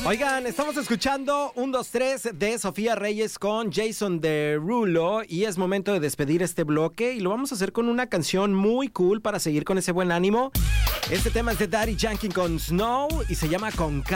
Oigan, estamos escuchando 1, 2, 3 de Sofía Reyes con Jason Derulo y es momento de despedir este bloque y lo vamos a hacer con una canción muy cool para seguir con ese buen ánimo. Este tema es de Daddy Yankee con Snow y se llama Con